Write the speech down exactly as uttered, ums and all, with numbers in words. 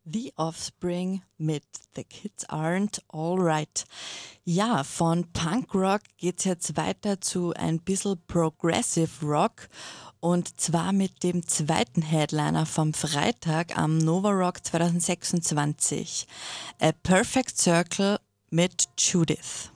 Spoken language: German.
The Offspring mit The Kids Aren't Alright. Ja, von Punkrock geht's jetzt weiter zu ein bisschen Progressive Rock und zwar mit dem zweiten Headliner vom Freitag am Nova Rock zwanzig sechsundzwanzig. A Perfect Circle mit Judith.